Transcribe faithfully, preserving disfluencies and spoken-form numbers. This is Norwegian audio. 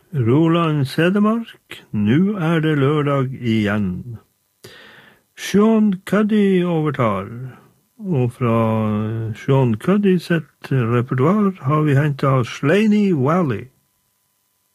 Roland Sedemark, nå er det lørdag igjen. Sean Cuddy overtar, og fra Sean Cuddy sitt repertoar har vi hentet Slaney Valley.